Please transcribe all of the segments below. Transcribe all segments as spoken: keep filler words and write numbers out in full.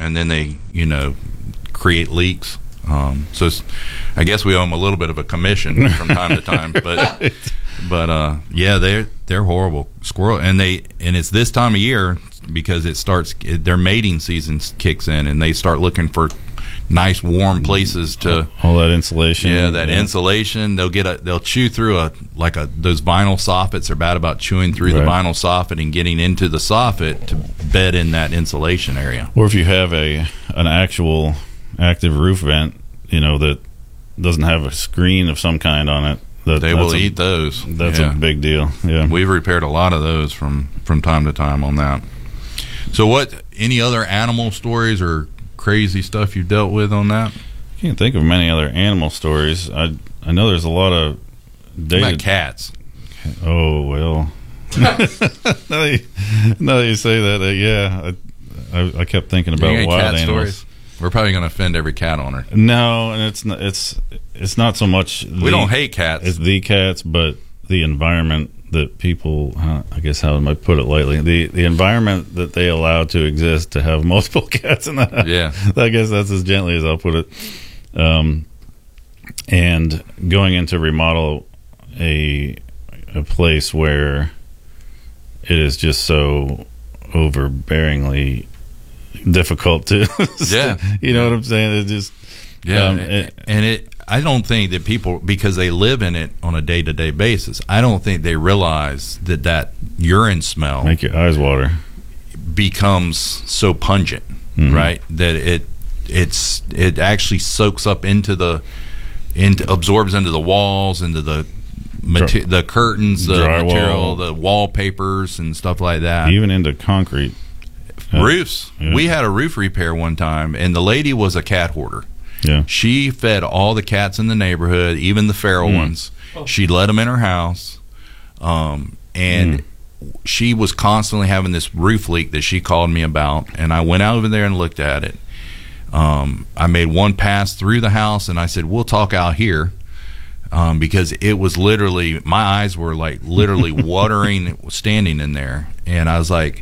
and then they, you know, create leaks. Um, so it's, I guess we owe them a little bit of a commission from time to time, but but uh, yeah, they're they're horrible squirrel, and they and it's this time of year because it starts it, their mating season kicks in, and they start looking for nice warm places to all that insulation. Yeah, that yeah. insulation. They'll get a they'll chew through a like a those vinyl soffits. They're bad about chewing through right. the vinyl soffit and getting into the soffit to bed in that insulation area. Or if you have a an actual active roof vent, you know, that doesn't have a screen of some kind on it, that they will a, eat those. That's yeah. a big deal. Yeah, we've repaired a lot of those from from time to time on that. So, what? Any other animal stories or crazy stuff you dealt with on that? I can't think of many other animal stories. I I know there's a lot of data. What about cats? Oh well. now, you, now you say that, uh, yeah, I, I I kept thinking about wild cat animals. Stories? We're probably going to offend every cat owner. No, and it's not, it's it's not so much. We the, don't hate cats. It's the cats, but the environment that people, uh, I guess, how am I put it lightly? The the environment that they allow to exist to have multiple cats in the house. Yeah, I guess that's as gently as I'll put it. Um, and going in to remodel a a place where it is just so overbearingly difficult to yeah you know what I'm saying, it just yeah um, it, and it I don't think that people, because they live in it on a day-to-day basis, I don't think they realize that that urine smell make your eyes water becomes so pungent, mm-hmm. right, that it it's it actually soaks up into the into absorbs into the walls, into the Mater- the curtains, the drywall, material, the wallpapers and stuff like that, even into concrete. Roofs. Yeah. We had a roof repair one time, and the lady was a cat hoarder. Yeah, she fed all the cats in the neighborhood, even the feral mm. ones. She'd let them in her house, um, and mm. she was constantly having this roof leak that she called me about. And I went out over there and looked at it. Um, I made one pass through the house, and I said, "We'll talk out here," um, because it was literally, my eyes were like literally watering standing in there, and I was like.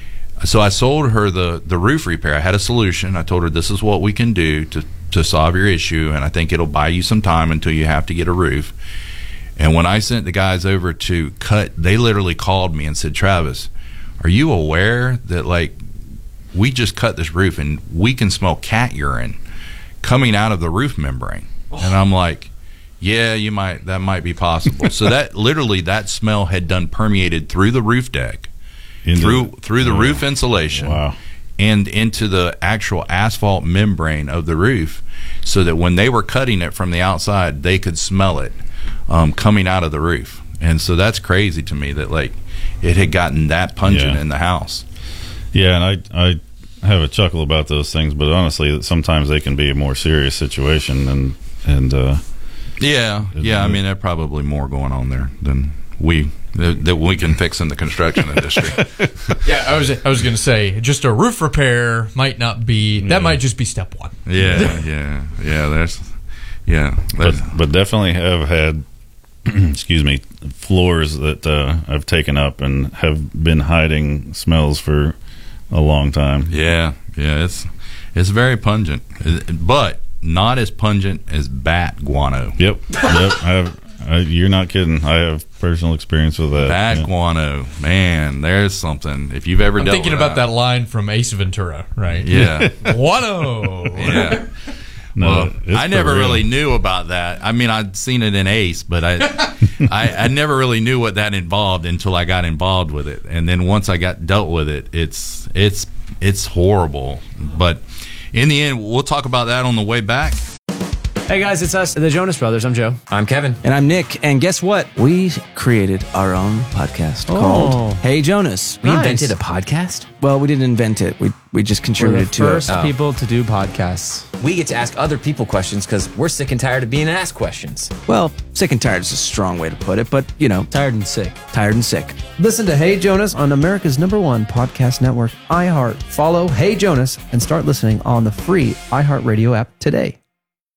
So I sold her the, the roof repair. I had a solution. I told her this is what we can do to, to solve your issue, and I think it'll buy you some time until you have to get a roof. And when I sent the guys over to cut, they literally called me and said, "Travis, are you aware that, like, we just cut this roof and we can smell cat urine coming out of the roof membrane?" Oh. And I'm like, "Yeah, you might. That might be possible." So that literally that smell had done permeated through the roof deck. Into, through through the oh, roof insulation wow. and into the actual asphalt membrane of the roof, so that when they were cutting it from the outside, they could smell it um, coming out of the roof. And so that's crazy to me that, like, it had gotten that pungent yeah. in the house. Yeah, and I I have a chuckle about those things, but honestly, sometimes they can be a more serious situation. And and uh, yeah, yeah, I mean, there's probably more going on there than we. That we can fix in the construction industry. Yeah, I was I was going to say, just a roof repair might not be, that yeah. might just be step one. Yeah, yeah, yeah. There's, yeah. There's, but, but definitely have had, excuse me, floors that uh, I've taken up and have been hiding smells for a long time. Yeah, yeah. It's it's very pungent, but not as pungent as bat guano. Yep, yep. I have. Uh, you're not kidding. I have personal experience with that. Bat yeah. guano, man, there's something. If you've ever I'm dealt thinking with about that. that line from Ace Ventura, right? Yeah, guano. Yeah. No, well, I never real. really knew about that. I mean, I'd seen it in Ace, but I, I, I never really knew what that involved until I got involved with it. And then once I got dealt with it, it's it's it's horrible. But in the end, we'll talk about that on the way back. Hey guys, it's us, the Jonas Brothers. I'm Joe. I'm Kevin. And I'm Nick. And guess what? We created our own podcast oh. called Hey Jonas. We nice. invented a podcast? Well, we didn't invent it. We we just contributed to it. We're the first oh. people to do podcasts. We get to ask other people questions because we're sick and tired of being asked questions. Well, sick and tired is a strong way to put it, but, you know. Tired and sick. Tired and sick. Listen to Hey Jonas on America's number one podcast network, iHeart. Follow Hey Jonas and start listening on the free iHeartRadio app today.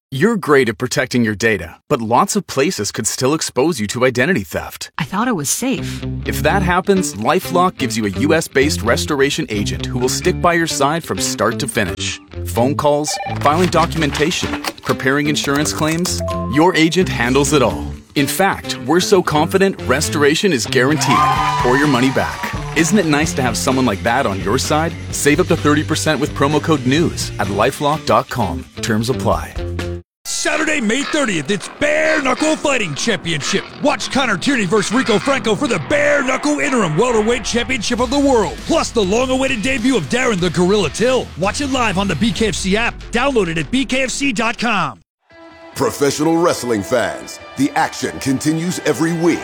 You're great at protecting your data, but lots of places could still expose you to identity theft. I thought it was safe. If that happens, LifeLock gives you a U S based restoration agent who will stick by your side from start to finish. Phone calls, filing documentation, preparing insurance claims, your agent handles it all. In fact, we're so confident restoration is guaranteed or your money back. Isn't it nice to have someone like that on your side? Save up to thirty percent with promo code NEWS at lifelock dot com. Terms apply. Saturday, May thirtieth, it's Bare Knuckle Fighting Championship. Watch Connor Tierney versus Rico Franco for the Bare Knuckle Interim Welterweight Championship of the World. Plus the long-awaited debut of Darren the Gorilla Till. Watch it live on the B K F C app. Download it at b k f c dot com. Professional wrestling fans, the action continues every week.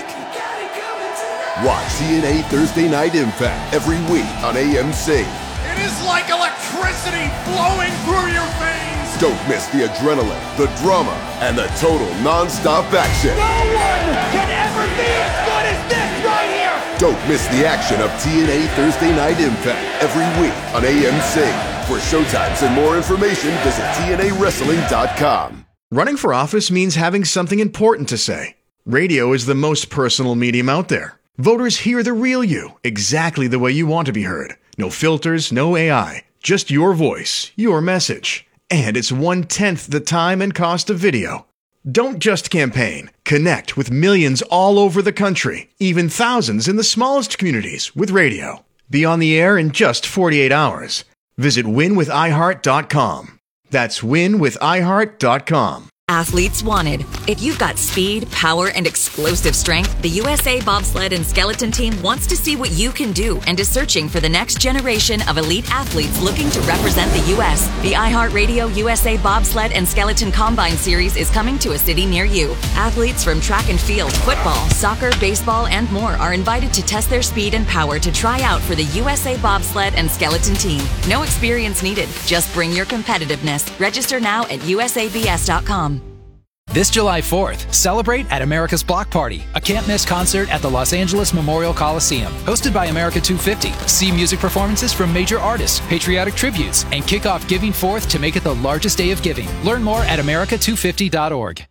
Watch T N A Thursday Night Impact every week on A M C. It is like electricity flowing through your veins. Don't miss the adrenaline, the drama, and the total non-stop action. No one can ever be as good as this right here. Don't miss the action of T N A Thursday Night Impact every week on A M C. For showtimes and more information, visit T N A wrestling dot com. Running for office means having something important to say. Radio is the most personal medium out there. Voters hear the real you, exactly the way you want to be heard. No filters, no A I. Just your voice, your message. And it's one-tenth the time and cost of video. Don't just campaign. Connect with millions all over the country, even thousands in the smallest communities with radio. Be on the air in just forty-eight hours. Visit win with i heart dot com. That's win with i heart dot com. Athletes wanted. If you've got speed, power, and explosive strength, the U S A Bobsled and Skeleton Team wants to see what you can do and is searching for the next generation of elite athletes looking to represent the U S The iHeartRadio U S A Bobsled and Skeleton Combine Series is coming to a city near you. Athletes from track and field, football, soccer, baseball, and more are invited to test their speed and power to try out for the U S A Bobsled and Skeleton Team. No experience needed. Just bring your competitiveness. Register now at u s a b s dot com. This July fourth, celebrate at America's Block Party, a can't-miss concert at the Los Angeles Memorial Coliseum. Hosted by America two fifty. See music performances from major artists, patriotic tributes, and kick off Giving Forth to make it the largest day of giving. Learn more at america two fifty dot org.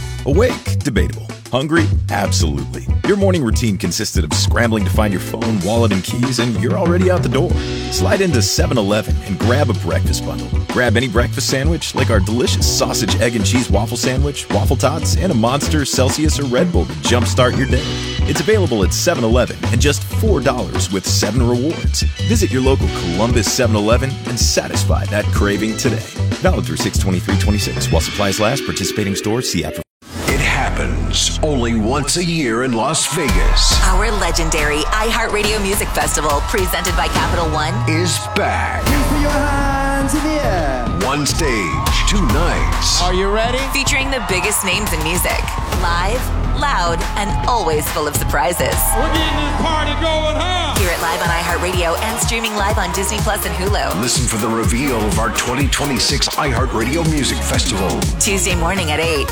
Awake? Debatable. Hungry? Absolutely. Your morning routine consisted of scrambling to find your phone, wallet, and keys, and you're already out the door. Slide into seven eleven and grab a breakfast bundle. Grab any breakfast sandwich, like our delicious sausage, egg, and cheese waffle sandwich, waffle tots, and a Monster, Celsius, or Red Bull to jumpstart your day. It's available at seven eleven and just four dollars with seven rewards. Visit your local Columbus seven eleven and satisfy that craving today. Valid through six twenty-three twenty-six. While supplies last, participating stores, see after. It happens only once a year in Las Vegas. Our legendary iHeartRadio Music Festival, presented by Capital One, is back. Put your hands in the air. One stage, two nights. Are you ready? Featuring the biggest names in music. Live, loud, and always full of surprises. We're getting this party going, huh? Hear it live on iHeartRadio and streaming live on Disney Plus and Hulu. Listen for the reveal of our twenty twenty-six iHeartRadio Music Festival. Tuesday morning at eight.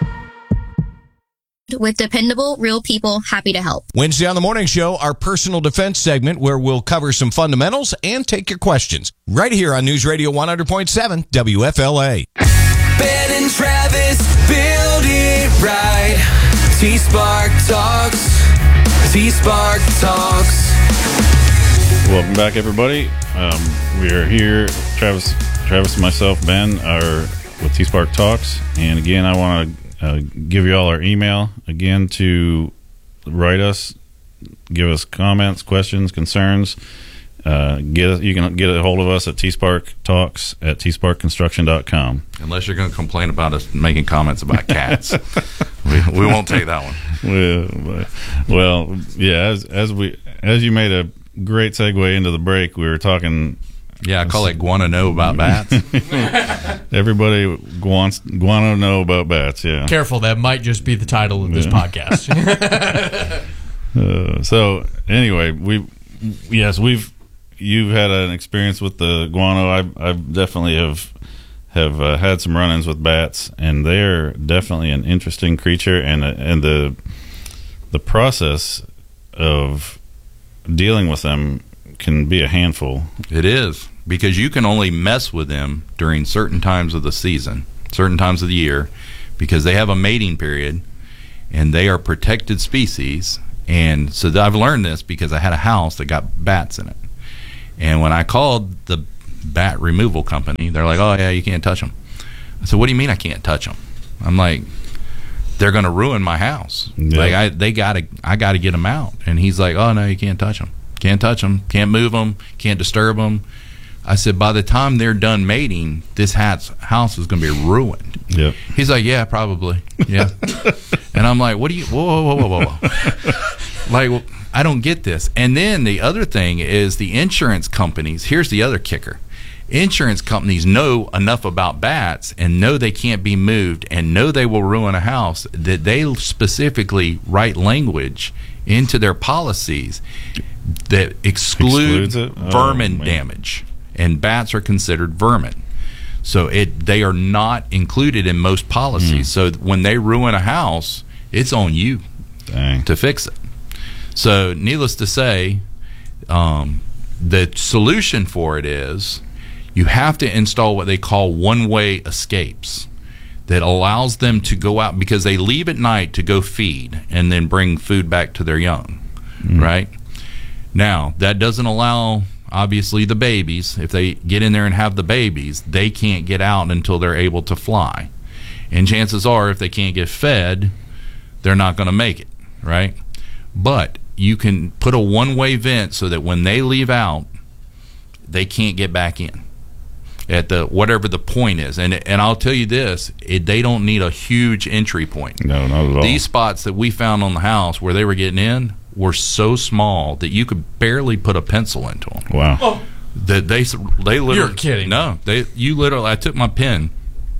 With dependable, real people happy to help. Wednesday on the Morning Show, our personal defense segment where we'll cover some fundamentals and take your questions. Right here on News Radio one hundred point seven W F L A. Ben and Travis, build it right. T-Spark Talks. T-Spark Talks. Welcome back, everybody. Um, we are here, Travis, Travis and myself, Ben, are with T-Spark Talks. And again, I want to Uh, give you all our email again to write us, give us comments, questions, concerns. Uh, get you can get a hold of us at tsparktalks at t spark construction dot com. Unless you're going to complain about us making comments about cats, we, we won't take that one. Well, well, yeah. As as we as you made a great segue into the break, we were talking. Yeah, I call it Guano know about bats. Everybody wants Guano know about bats, yeah. Careful, that might just be the title of this yeah. podcast. uh, so, anyway, we yes, we've you've had an experience with the guano. I I definitely have have uh, had some run-ins with bats, and they're definitely an interesting creature, and uh, and the the process of dealing with them can be a handful. It is, because you can only mess with them during certain times of the season. certain times of the year, because they have a mating period, and they are protected species. And so I've learned this because I had a house that got bats in it. And when I called the bat removal company, they're like, oh, yeah, you can't touch them. I said, what do you mean I can't touch them? I'm like, they're going to ruin my house. Yeah. Like, I they gotta, I got to get them out. And he's like, oh, no, you can't touch them. Can't touch them. Can't move them. Can't disturb them. I said, by the time they're done mating, this hat's house is going to be ruined. Yep. He's like, yeah, probably. Yeah. And I'm like, what do you, whoa, whoa, whoa, whoa, whoa. Like, I don't get this. And then the other thing is the insurance companies. Here's the other kicker. Insurance companies know enough about bats and know they can't be moved and know they will ruin a house that they specifically write language into their policies that exclude Excludes it? Oh, vermin man. damage. And bats are considered vermin. So it they are not included in most policies. Mm. So when they ruin a house, it's on you Dang. to fix it. So needless to say, um, the solution for it is you have to install what they call one-way escapes that allows them to go out, because they leave at night to go feed and then bring food back to their young, Mm. right? Now, that doesn't allow, obviously, the babies. If they get in there and have the babies, they can't get out until they're able to fly. And chances are, if they can't get fed, they're not going to make it, right? But you can put a one-way vent so that when they leave out, they can't get back in at the whatever the point is. And and I'll tell you this, it, they don't need a huge entry point. No, not at all. These spots that we found on the house where they were getting in were so small that you could barely put a pencil into them. Wow. Oh, That they they literally You're kidding. No, they you literally. I took my pen.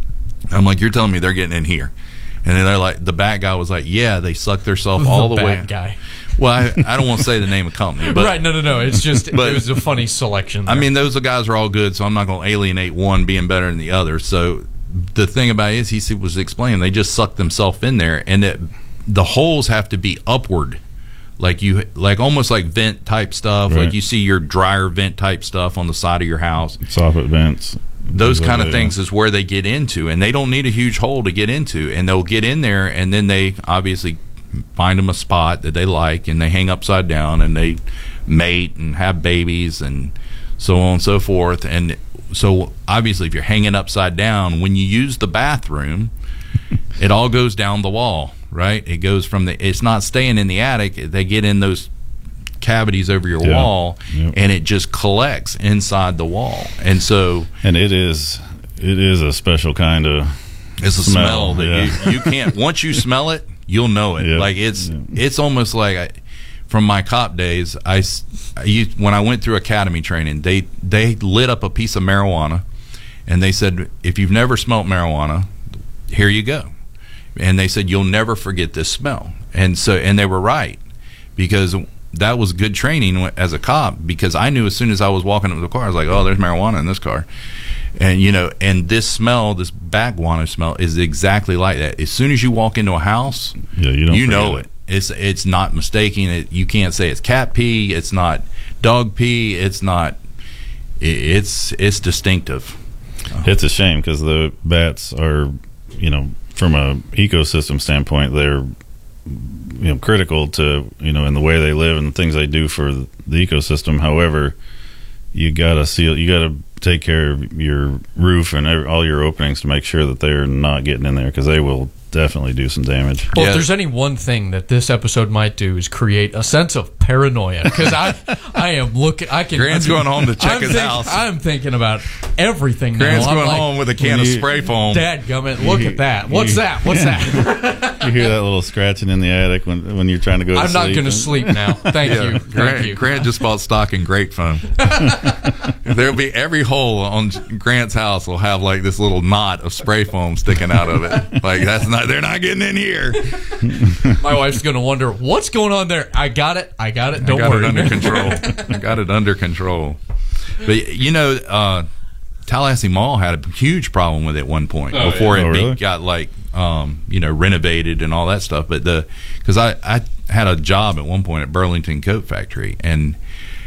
I'm like, you're telling me they're getting in here, and then they're like, the bad guy was like, yeah, they sucked themselves all the, the way. bad guy. Well, I, I don't want to say the name of company, but right, no, no, no. It's just but- it was a funny selection there. I mean, those guys are all good, so I'm not going to alienate one being better than the other. So the thing about it is, he was explaining, they just suck themselves in there, and that the holes have to be upward, like you, like almost like vent type stuff, Right. like you see your dryer vent type stuff on the side of your house. Soffit vents. Those Things kind like of that, things is where they get into, and they don't need a huge hole to get into, and they'll get in there, and then they obviously find them a spot that they like, and they hang upside down, and they mate and have babies, and so on and so forth. And so obviously, if you're hanging upside down, when you use the bathroom, it all goes down the wall, right? It goes from the, it's not staying in the attic. They get in those cavities over your Yeah. wall, Yep. and it just collects inside the wall. And so And it is it is a special kind of it's a smell, that yeah. you, you can't, once you smell it, you'll know it. Yeah. Like it's it's almost like I, from my cop days, I, s- I used, when I went through academy training, they they lit up a piece of marijuana, and they said, if you've never smelt marijuana, here you go. And they said, you'll never forget this smell. And so, and they were right, because that was good training as a cop, because I knew as soon as I was walking up to the car, I was like, oh, there's marijuana in this car. And, you know, and this smell, this backwater smell, is exactly like that. As soon as you walk into a house, Yeah, you don't you know forget it. It's it's not mistaking it. You can't say it's cat pee. It's not dog pee. It's not. it- It's it's distinctive. It's a shame because the bats are, you know, from a ecosystem standpoint, they're, you know, critical to, you know, in the way they live and the things they do for the ecosystem. However, you gotta seal, you gotta take care of your roof and every, all your openings to make sure that they're not getting in there, because they will definitely do some damage. Well, if there's any one thing that this episode might do is create a sense of paranoia, because I, I am looking. I can. Grant's I'm, going home to check I'm his think- house. I'm thinking about everything. Grant's now. I'm going like, home with a can of you- spray foam. Dadgummit, look at that. What's that? What's that? You hear that little scratching in the attic when when you're trying to go to I'm sleep. not going to sleep now. Thank Yeah, you. Grant, Thank you. Grant just bought stock in Great Foam. There'll be every hole on Grant's house will have like this little knot of spray foam sticking out of it. Like that's not. They're not getting in here. My wife's going to wonder what's going on there. I got it. I got it. Don't I got worry. it under control. I got it under control. But you know, uh, Tallahassee Mall had a huge problem with it at one point Oh, before yeah. it Oh, be, really? got like um, you know renovated and all that stuff. But the because I I had a job at one point at Burlington Coat Factory, and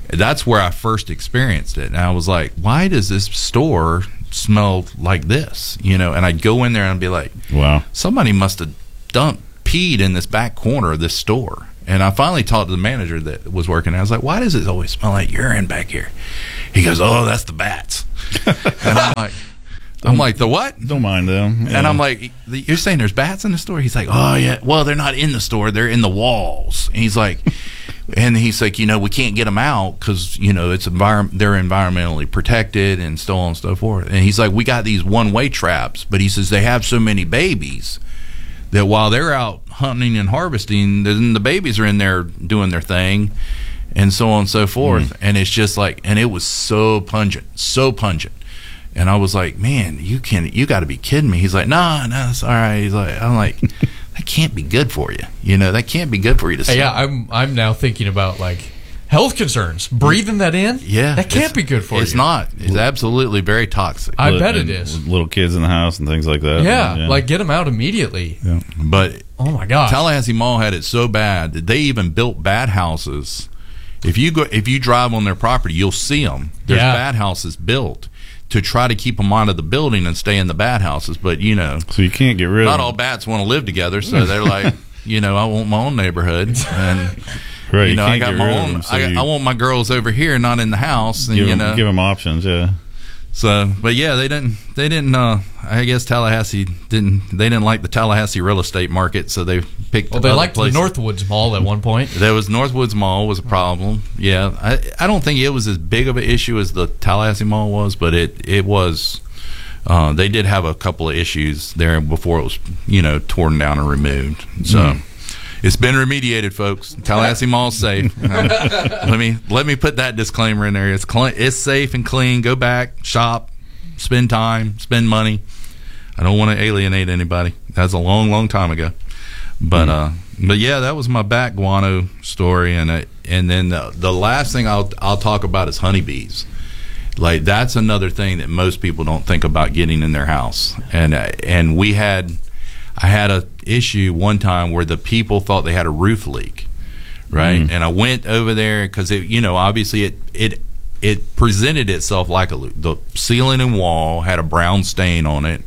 that's where I first experienced it. And I was like, why does this store smell like this? You know, and I'd go in there and I'd be like, wow, somebody must have dumped, peed in this back corner of this store. And I finally talked to the manager that was working there. I was like, why does it always smell like urine back here? He goes, oh, that's the bats. And I'm like, I'm like, the what? Don't mind them. Yeah. And I'm like, you're saying there's bats in the store? He's like, oh, yeah. Well, they're not in the store. They're in the walls. And he's like, and he's like, you know, we can't get them out because, you know, it's environment. They're environmentally protected and so on and so forth. And he's like, we got these one-way traps. But he says they have so many babies that while they're out hunting and harvesting, then the babies are in there doing their thing and so on and so forth. Mm. And it's just like, and it was so pungent, so pungent. And I was like, man, you can you got to be kidding me. He's like, no, no, it's all right. He's like, I'm like, that can't be good for you. You know, that can't be good for you to see. Yeah, I'm I'm now thinking about like health concerns. Breathing that in, yeah, that can't be good for it's you. It's not. It's absolutely very toxic. I bet it is. Little kids in the house and things like that. Yeah, yeah. like get them out immediately. Yeah. But oh my gosh, Tallahassee Mall had it so bad that they even built bat houses. If you go, if you drive on their property, you'll see them. There's yeah. bat houses built to try to keep them out of the building and stay in the bat houses. But, you know, so you can't get rid not of all them. bats want to live together, so they're like, you know, I want my own neighborhood. And, right, you know, you I got my own, them, so I, got, I want my girls over here, not in the house. And, give you them, know, give them options, yeah. So, but yeah, they didn't, they didn't, uh, I guess Tallahassee didn't, they didn't like the Tallahassee real estate market, so they picked Well, they other liked places. the Northwoods Mall at one point. There was Northwoods Mall was a problem. Yeah. I, I don't think it was as big of an issue as the Tallahassee Mall was, but it, it was, uh, they did have a couple of issues there before it was, you know, torn down and removed. So, mm. It's been remediated, folks. Tallahassee Mall's safe. Um, let me let me put that disclaimer in there. It's cl- it's safe and clean. Go back, shop, spend time, spend money. I don't want to alienate anybody. That's a long, long time ago. But mm. uh, but yeah, that was my bat guano story, and I, and then the, the last thing I'll I'll talk about is honeybees. Like that's another thing that most people don't think about getting in their house, and uh, and we had. I had a issue one time where the people thought they had a roof leak, right? Mm. And I went over there because it, you know, obviously it it it presented itself like a leak. The ceiling and wall had a brown stain on it,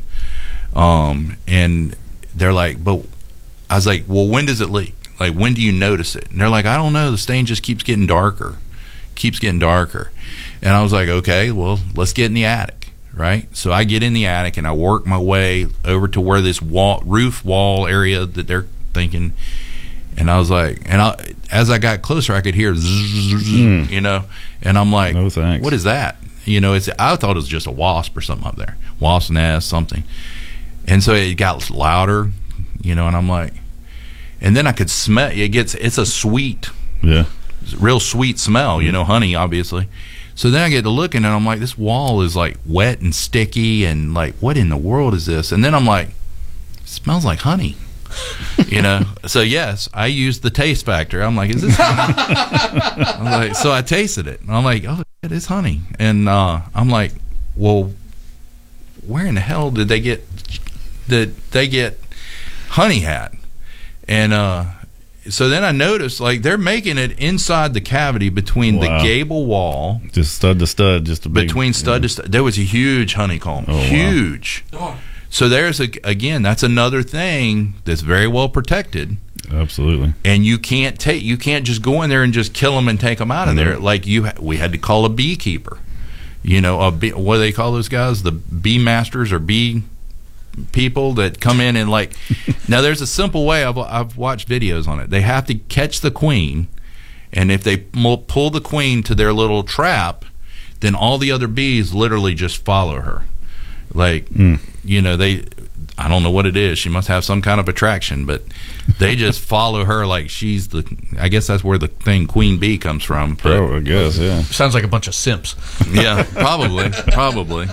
um, and they're like, but I was like, well, when does it leak? Like, when do you notice it? And they're like, I don't know. The stain just keeps getting darker, keeps getting darker. And I was like, okay, well, let's get in the attic. Right, so I get in the attic and I work my way over to where this wall, roof wall area that they're thinking, and I was like, and I, as I got closer, I could hear, zzz, mm. you know, and I'm like, no thanks. What is that? You know, it's I thought it was just a wasp or something up there, wasp nest, something, and so it got louder, you know, and I'm like, and then I could smell it gets it's a sweet, yeah, real sweet smell, you know, honey, obviously. So then I get to looking, and I'm like, this wall is like wet and sticky, and like, what in the world is this? And then I'm like, it smells like honey, you know. So yes, I used the taste factor. I'm like, is this honey? I'm like, so I tasted it, and I'm like, oh, it is honey. And uh, I'm like, well, where in the hell did they get did they get honey at? And uh, so then I noticed, like, they're making it inside the cavity between wow. the gable wall. Just stud to stud, just a big... Between stud yeah. to stud. There was a huge honeycomb. Oh, huge. Wow. So there's, a, again, that's another thing that's very well protected. Absolutely. And you can't take, you can't just go in there and just kill them and take them out of mm-hmm. there. Like, you, we had to call a beekeeper. You know, a bee, what do they call those guys? The bee masters or bee... people that come in and like now there's a simple way I've, I've watched videos on it. They have to catch the queen, and if they pull the queen to their little trap, then all the other bees literally just follow her. Like mm. you know, they I don't know what it is, she must have some kind of attraction, but they just follow her like she's the I guess that's where the thing queen bee comes from. But, oh, I guess yeah sounds like a bunch of simps. Yeah, probably probably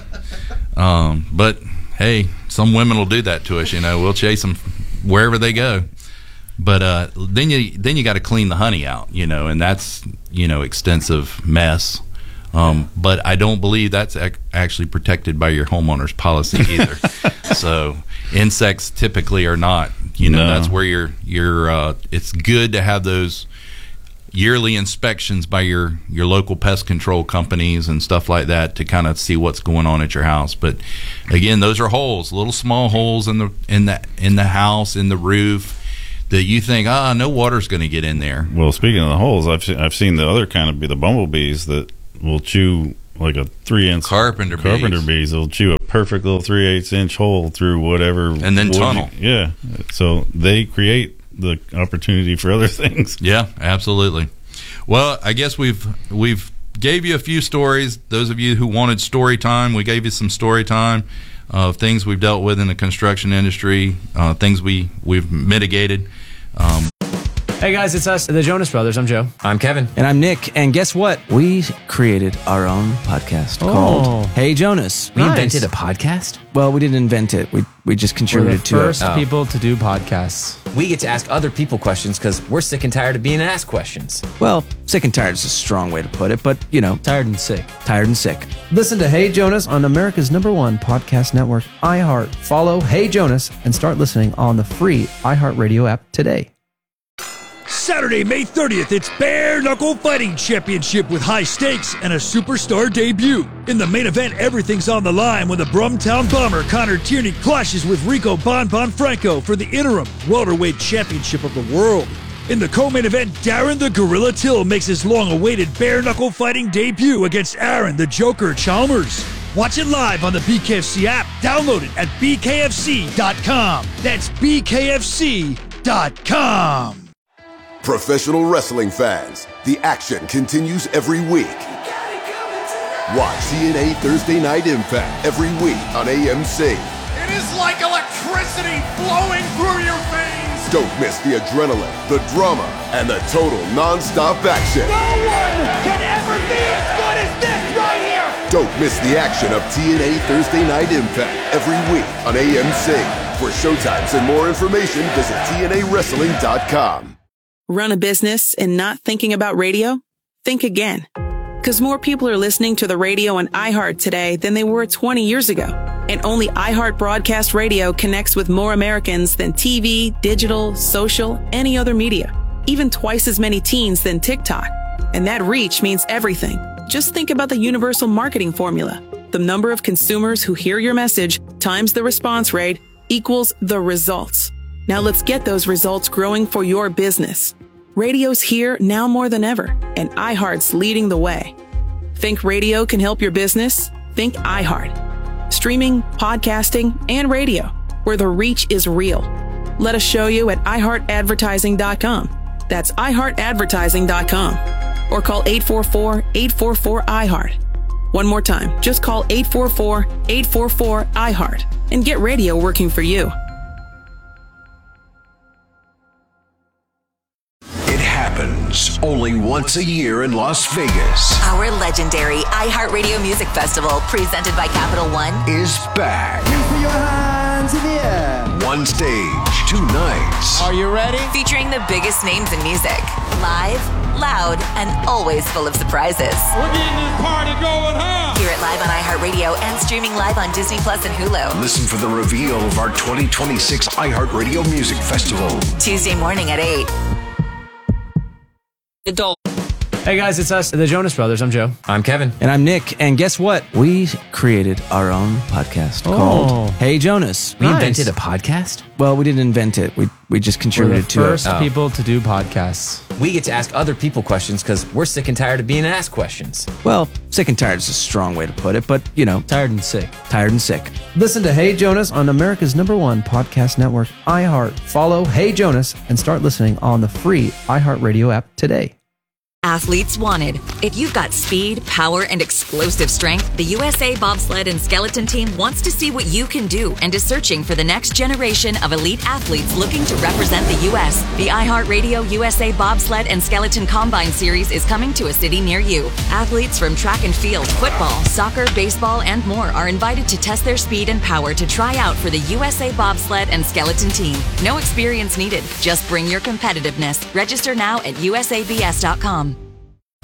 um but hey, some women will do that to us, you know. We'll chase them wherever they go. But uh, then you then you got to clean the honey out, you know, and that's, you know, extensive mess. Um, but I don't believe that's ac- actually protected by your homeowner's policy either. So insects typically are not, you know, no. that's where you're, you're uh, it's good to have those yearly inspections by your, your local pest control companies and stuff like that to kind of see what's going on at your house. But again, those are holes, little small holes in the in the in the house, in the roof, that you think, ah, no water's going to get in there. Well, speaking of the holes, I've seen, I've seen the other kind of be the bumblebees that will chew like a three inch carpenter carpenter bees. bees. They'll chew a perfect little three eighths inch hole through whatever, and then wood tunnel. You, yeah, so they create the opportunity for other things. Yeah, absolutely. Well, I guess we've we've gave you a few stories. Those of you who wanted story time, we gave you some story time of things we've dealt with in the construction industry, uh, things we we've mitigated. Um, Hey guys, it's us, the Jonas Brothers. I'm Joe. I'm Kevin. And I'm Nick. And guess what? We created our own podcast Oh. called Hey Jonas. We Nice. invented a podcast? Well, we didn't invent it. We we just We're the contributed to first it. people to do podcasts. We get to ask other people questions because we're sick and tired of being asked questions. Well, sick and tired is a strong way to put it, but you know, Tired and sick. tired and sick. Listen to Hey Jonas on America's number one podcast network, iHeart. Follow Hey Jonas and start listening on the free iHeartRadio app today. Saturday, May thirtieth, it's Bare Knuckle Fighting Championship with high stakes and a superstar debut. In the main event, everything's on the line when the Brumtown Bomber Connor Tierney clashes with Rico Bon Bon Franco for the interim welterweight championship of the world. In the co-main event, Darren the Gorilla Till makes his long-awaited bare knuckle fighting debut against Aaron the Joker Chalmers. Watch it live on the B K F C app. Download it at B K F C dot com. That's B K F C dot com. Professional wrestling fans, the action continues every week. Watch T N A Thursday Night Impact every week on A M C. It is like electricity flowing through your veins. Don't miss the adrenaline, the drama, and the total non-stop action. No one can ever be as good as this right here. Don't miss the action of T N A Thursday Night Impact every week on A M C. For showtimes and more information, visit T N A wrestling dot com. Run a business and not thinking about radio? Think again. Because more people are listening to the radio on iHeart today than they were twenty years ago. And only iHeart Broadcast Radio connects with more Americans than T V, digital, social, any other media. Even twice as many teens than TikTok. And that reach means everything. Just think about the universal marketing formula. The number of consumers who hear your message times the response rate equals the results. Now let's get those results growing for your business. Radio's here now more than ever, and iHeart's leading the way. Think radio can help your business? Think iHeart. Streaming, podcasting, and radio, where the reach is real. Let us show you at i heart advertising dot com. That's i heart advertising dot com. Or call eight four four, eight four four, I heart. One more time, just call eight four four, eight four four, I heart and get radio working for you. It happens only once a year in Las Vegas. Our legendary iHeartRadio Music Festival, presented by Capital One, Is back. Put your hands in the air. One stage, two nights. Are you ready? featuring the biggest names in music. Live, loud, and always full of surprises. We're getting this party going, huh? Hear it live on iHeartRadio and streaming live on Disney Plus and Hulu. Listen for the reveal of our twenty twenty-six iHeartRadio Music Festival. Tuesday morning at eight. Adult. Hey guys, it's us, the Jonas Brothers. I'm Joe. I'm Kevin. And I'm Nick. And guess what? We created our own podcast Oh. called Hey Jonas. We Nice. invented a podcast? Well, we didn't invent it. We we just We're the contributed to first it. Oh. people to do podcasts. We get to ask other people questions because we're sick and tired of being asked questions. Well, sick and tired is a strong way to put it, but you know, Tired and sick. tired and sick. Listen to Hey Jonas on America's number one podcast network, iHeart. Follow Hey Jonas and start listening on the free iHeartRadio app today. Athletes wanted. If you've got speed, power, and explosive strength, the U S A Bobsled and Skeleton Team wants to see what you can do and is searching for the next generation of elite athletes looking to represent the U S. The iHeartRadio U S A Bobsled and Skeleton Combine Series is coming to a city near you. Athletes from track and field, football, soccer, baseball, and more are invited to test their speed and power to try out for the U S A Bobsled and Skeleton Team. No experience needed. Just bring your competitiveness. Register now at U S A B S dot com.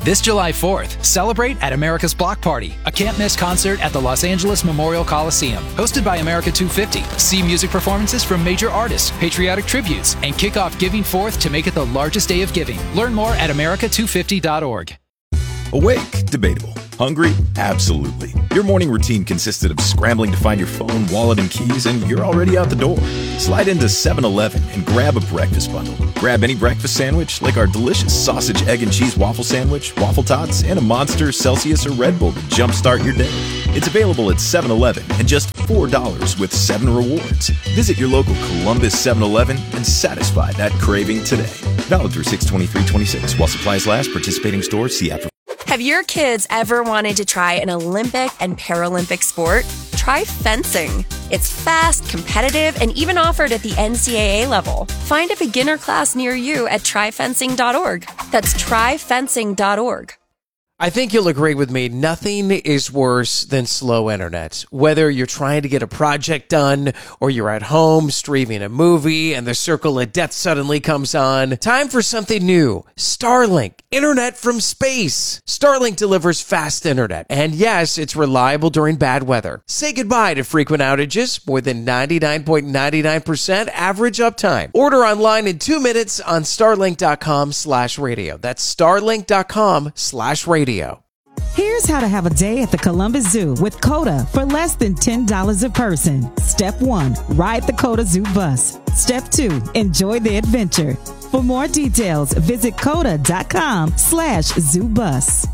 This July fourth, celebrate at America's Block Party, a can't-miss concert at the Los Angeles Memorial Coliseum. Hosted by America two fifty. See music performances from major artists, patriotic tributes, and kick off Giving Fourth to make it the largest day of giving. Learn more at America two fifty dot org. Awake? Debatable. Hungry? Absolutely. Your morning routine consisted of scrambling to find your phone, wallet, and keys, and you're already out the door. Slide into seven eleven and grab a breakfast bundle. Grab any breakfast sandwich, like our delicious sausage, egg, and cheese waffle sandwich, waffle tots, and a Monster, Celsius, or Red Bull to jumpstart your day. It's available at seven eleven and just four dollars with seven rewards. Visit your local Columbus seven eleven and satisfy that craving today. Valid through six twenty-three twenty-six. While supplies last, participating stores, see after. Have your kids ever wanted to try an Olympic and Paralympic sport? Try fencing. It's fast, competitive, and even offered at the N C double A level. Find a beginner class near you at try fencing dot org. That's try fencing dot org. I think you'll agree with me, nothing is worse than slow internet. Whether you're trying to get a project done or you're at home streaming a movie and the circle of death suddenly comes on, time for something new. Starlink, internet from space. Starlink delivers fast internet. And yes, it's reliable during bad weather. Say goodbye to frequent outages, more than ninety-nine point nine nine percent average uptime. Order online in two minutes on starlink dot com slash radio. That's starlink dot com slash radio. Here's how to have a day at the Columbus Zoo with COTA for less than ten dollars a person. Step one, ride the COTA Zoo bus. Step two, enjoy the adventure. For more details, visit COTA dot com slash zoo bus.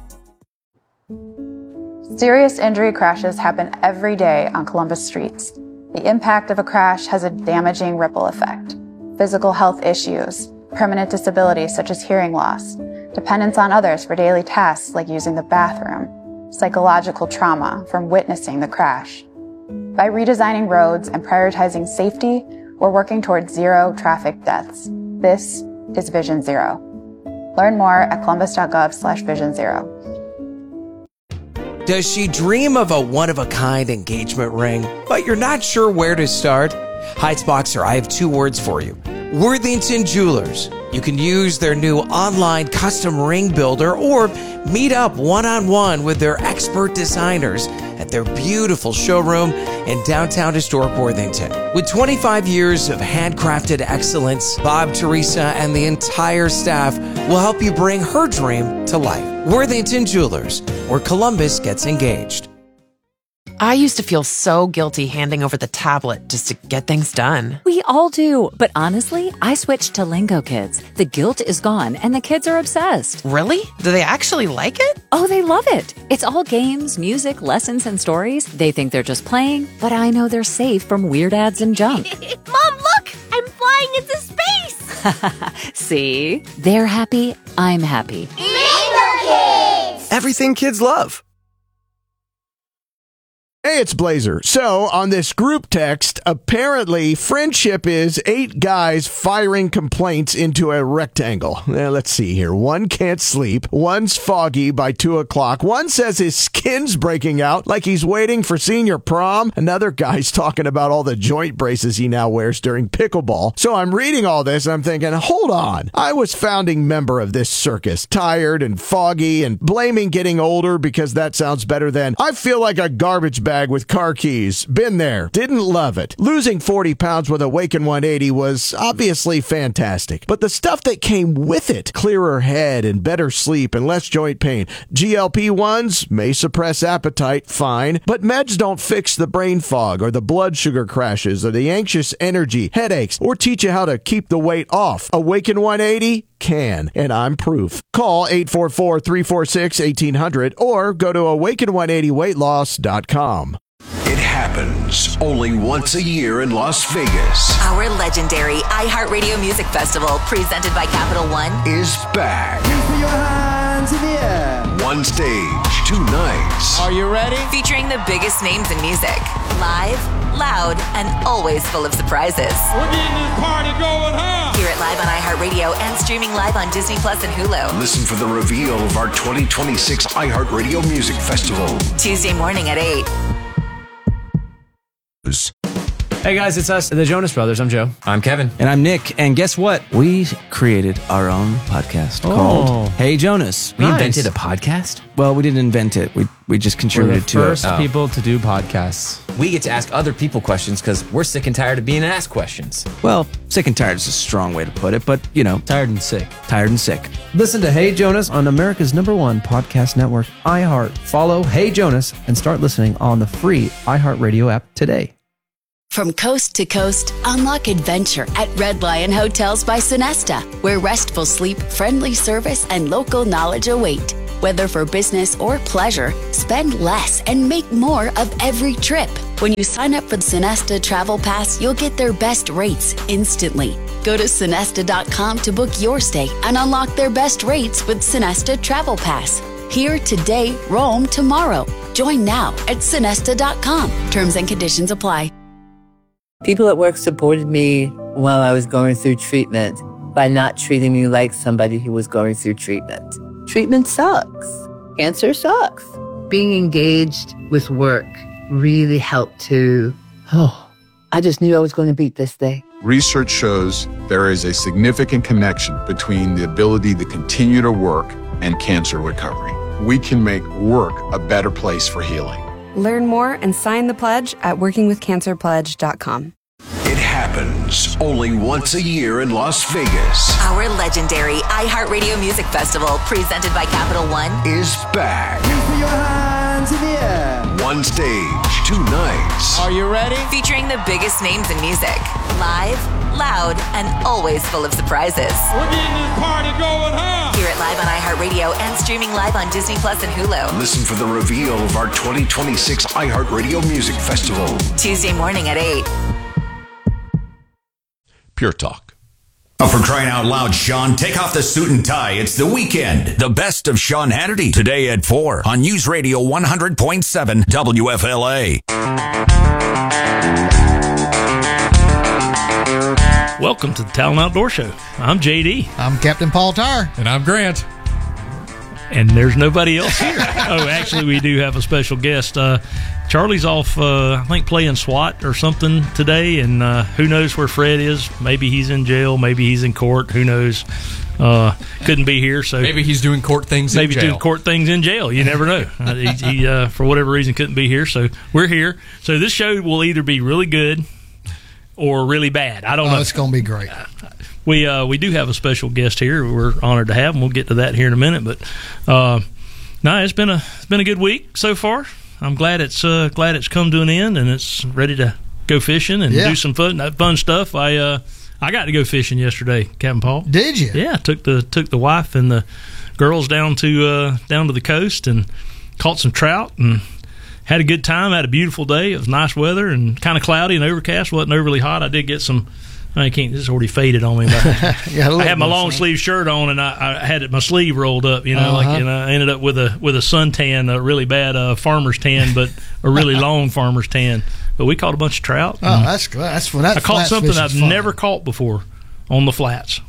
Serious injury crashes happen every day on Columbus streets. The impact of a crash has a damaging ripple effect. Physical health issues, permanent disabilities such as hearing loss, dependence on others for daily tasks like using the bathroom, psychological trauma from witnessing the crash. By redesigning roads and prioritizing safety, we're working towards zero traffic deaths. This is Vision Zero. Learn more at columbus dot gov slash vision zero. Does she dream of a one-of-a-kind engagement ring, but you're not sure where to start? Heights Boxer, I have two words for you. Worthington Jewelers. You can use their new online custom ring builder or meet up one-on-one with their expert designers at their beautiful showroom in downtown historic Worthington. With twenty-five years of handcrafted excellence, Bob, Teresa, and the entire staff will help you bring her dream to life. Worthington Jewelers, where Columbus gets engaged. I used to feel so guilty handing over the tablet just to get things done. We all do, but honestly, I switched to Lingo Kids. The guilt is gone, and the kids are obsessed. Really? Do they actually like it? Oh, they love it. It's all games, music, lessons, and stories. They think they're just playing, but I know they're safe from weird ads and junk. Mom, look! I'm flying into space! See? They're happy, I'm happy. Lingo Kids! Everything kids love. Hey, it's Blazer. So, on this group text, apparently friendship is eight guys firing complaints into a rectangle. Now, let's see here. One can't sleep. One's foggy by two o'clock. One says his skin's breaking out like he's waiting for senior prom. Another guy's talking about all the joint braces he now wears during pickleball. So, I'm reading all this and I'm thinking, hold on. I was founding member of this circus, tired and foggy and blaming getting older because that sounds better than I feel like a garbage bag with car keys. Been there. Didn't love it. Losing forty pounds with Awaken one eighty was obviously fantastic. But the stuff that came with it, clearer head and better sleep and less joint pain. G L P ones may suppress appetite, fine. But meds don't fix the brain fog or the blood sugar crashes or the anxious energy, headaches, or teach you how to keep the weight off. Awaken one eighty can, and I'm proof. Call eight four four, three four six, one eight hundred or go to awaken one eighty weight loss dot com. It happens only once a year in Las Vegas. Our legendary iHeartRadio Music Festival, presented by Capital One, is back. Put your hands in the air. One stage, two nights. Are you ready? featuring the biggest names in music. Live, loud, and always full of surprises. We're getting this party going, huh? Hear it live on iHeartRadio and streaming live on Disney Plus and Hulu. Listen for the reveal of our twenty twenty-six iHeartRadio Music Festival. Tuesday morning at eight. Hey guys, it's us, the Jonas Brothers. I'm Joe. I'm Kevin. And I'm Nick. And guess what? We created our own podcast Oh. called Hey Jonas. We Nice. invented a podcast? Well, we didn't invent it. We we just We're the contributed to first it. people to do podcasts. We get to ask other people questions because we're sick and tired of being asked questions. Well, sick and tired is a strong way to put it, but you know, Tired and sick. tired and sick. Listen to Hey Jonas on America's number one podcast network, iHeart. Follow Hey Jonas and start listening on the free iHeartRadio app today. From coast to coast, unlock adventure at Red Lion Hotels by Sonesta, where restful sleep, friendly service, and local knowledge await. Whether for business or pleasure, spend less and make more of every trip. When you sign up for the Sonesta Travel Pass, you'll get their best rates instantly. Go to Sonesta dot com to book your stay and unlock their best rates with Sonesta Travel Pass. Here today, roam tomorrow. Join now at Sonesta dot com. Terms and conditions apply. People at work supported me while I was going through treatment by not treating me like somebody who was going through treatment. Treatment sucks. Cancer sucks. Being engaged with work really helped to, oh, I just knew I was going to beat this thing. Research shows there is a significant connection between the ability to continue to work and cancer recovery. We can make work a better place for healing. Learn more and sign the pledge at working with cancer pledge dot com. It happens only once a year in Las Vegas. Our legendary iHeartRadio Music Festival, presented by Capital One, Is back. Put your hands in the air. One stage, two nights. Are you ready? featuring the biggest names in music. Live, loud, and always full of surprises. We're getting this party going, huh? Hear it live on iHeartRadio and streaming live on Disney Plus and Hulu. Listen for the reveal of our twenty twenty-six iHeartRadio Music Festival. Tuesday morning at eight. Pure Talk. Oh, for crying out loud, Sean, take off the suit and tie. It's the weekend. The best of Sean Hannity today at four on News Radio one hundred point seven W F L A. Welcome to the Talent Outdoor Show. I'm J D. I'm Captain Paul Tyre. And I'm Grant. And there's nobody else here. Oh, actually, we do have a special guest. Uh, Charlie's off, uh, I think, playing SWAT or something today, and uh, who knows where Fred is. Maybe he's in jail. Maybe he's in court. Who knows? Uh, couldn't be here. So maybe he's doing court things maybe in jail. doing court things in jail. You never know. Uh, he, he uh, for whatever reason, couldn't be here. So we're here. So this show will either be really good or really bad. I don't oh, know. It's going to be great. We uh, we do have a special guest here. We're honored to have him. We'll get to that here in a minute. But uh, no, it's been a it's been a good week so far. I'm glad it's uh, glad it's come to an end and it's ready to go fishing and yeah. do some fun fun stuff. I uh, I got to go fishing yesterday, Captain Paul. Did you? Yeah, took the took the wife and the girls down to uh, down to the coast and caught some trout and had a good time. Had a beautiful day. It was nice weather and kind of cloudy and overcast. Wasn't overly hot. I did get some. I can't. This is already faded on me. But yeah, I had my long sleeve shirt on, and I, I had it, my sleeve rolled up. You know, uh-huh. like, and I ended up with a with a suntan, a really bad uh, farmer's tan, but a really long farmer's tan. But we caught a bunch of trout. Oh, that's good. That's what that. I caught something I've fun. never caught before on the flats.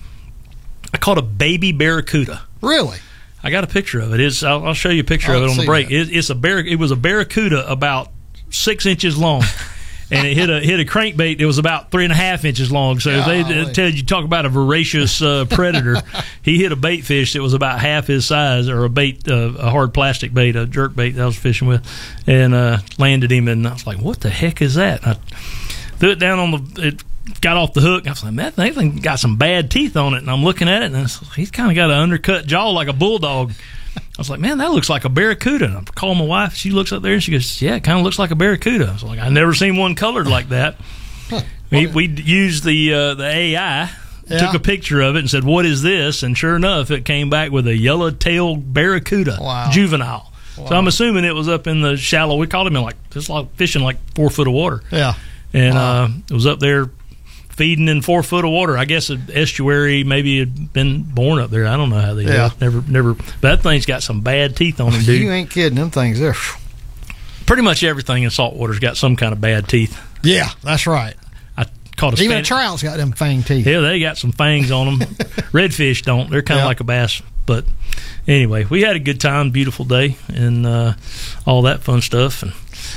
I caught a baby barracuda. Really? I got a picture of it. It's, I'll, I'll show you a picture I'll of it on the break. It. It, it's a bar, It was a barracuda about six inches long. And it hit a hit a crankbait that was about three and a half inches long. So they, they tell you talk about a voracious uh, predator. He hit a bait fish that was about half his size, or a bait, uh, a hard plastic bait, a jerk bait that I was fishing with, and uh, landed him. And I was like, "What the heck is that?" And I threw it down on the. It got off the hook. I was like, "Man, that thing got some bad teeth on it." And I'm looking at it, and it's, he's kind of got an undercut jaw like a bulldog. I was like, man, that looks like a barracuda. And I call my wife. She looks up there and she goes, yeah, it kind of looks like a barracuda. I was like, I've never seen one colored like that. Huh. We, we used the uh, the A I, yeah. took a picture of it and said, what is this? And sure enough, it came back with a yellow-tailed barracuda, wow. juvenile. Wow. So I'm assuming it was up in the shallow. We caught him in like, just like fishing like four foot of water. Yeah. And wow. uh, it was up there feeding in four foot of water. I guess an estuary maybe had been born up there. I don't know how they yeah. do it. Never, never. But that thing's got some bad teeth on him, dude. You ain't kidding. Them things there. Pretty much everything in saltwater's got some kind of bad teeth. Yeah, that's right. I caught a even Spanish, a trout's got them fang teeth. Yeah, they got some fangs on them. Redfish don't. They're kind of yeah. like a bass. But anyway, we had a good time, beautiful day, and uh, all that fun stuff. And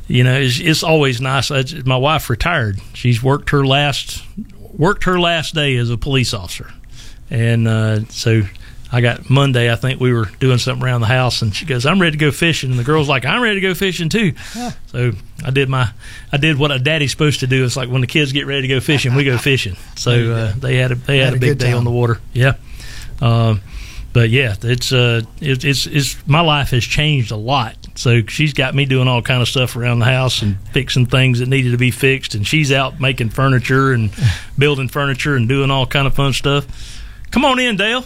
you know, it's, it's always nice. It's, my wife retired. She's worked her last worked her last day as a police officer, and uh, so I got Monday. I think we were doing something around the house, and she goes, "I'm ready to go fishing." And the girl's like, "I'm ready to go fishing too." Huh. So I did my I did what a daddy's supposed to do. It's like when the kids get ready to go fishing, we go fishing. So uh, they had a they had, had a big day on the water. Yeah. Um, But yeah, it's uh, it, it's it's my life has changed a lot. So she's got me doing all kind of stuff around the house and fixing things that needed to be fixed, and she's out making furniture and building furniture and doing all kind of fun stuff. Come on in, Dale.